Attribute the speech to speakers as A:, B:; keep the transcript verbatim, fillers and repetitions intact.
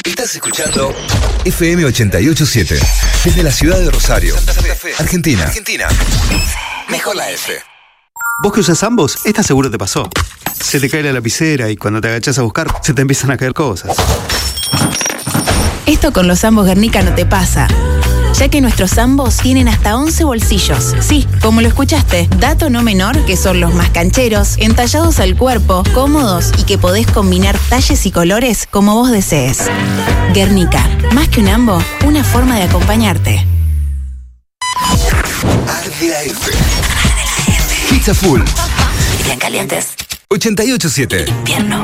A: Estás escuchando F M ochenta y ocho siete desde la ciudad de Rosario, Santa Fe, Argentina. Argentina. Mejor la F.
B: Vos que usas ambos, esta seguro te pasó. Se te cae la lapicera y cuando te agachás a buscar, se te empiezan a caer cosas.
C: Esto con los ambos Guernica no te pasa, ya que nuestros ambos tienen hasta once bolsillos. Sí, como lo escuchaste, dato no menor que son los más cancheros, entallados al cuerpo, cómodos y que podés combinar talles y colores como vos desees. Guernica, más que un ambo, una forma de acompañarte.
A: Arde la F. Pizza Full.
C: Bien calientes.
A: ochenta y ocho siete.
C: Invierno.